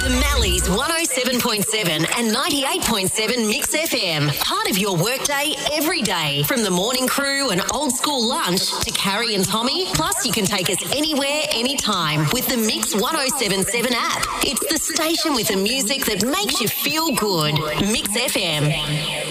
O'Malley's 107.7 and 98.7 Mix FM. Part of your workday every day. From the morning crew and old school lunch to Carrie and Tommy. Plus, you can take us anywhere, anytime with the Mix 107.7 app. It's the station with the music that makes you feel good. Mix FM.